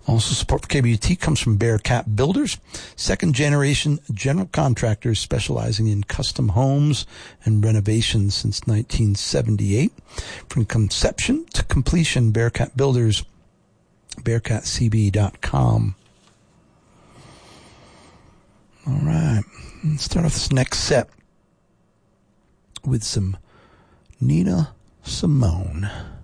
Also support for KBUT comes from Bearcat Builders, second-generation general contractors specializing in custom homes and renovations since 1978. From conception to completion, Bearcat Builders, BearcatCB.com. All right, let's start off this next set with some Nina Simone.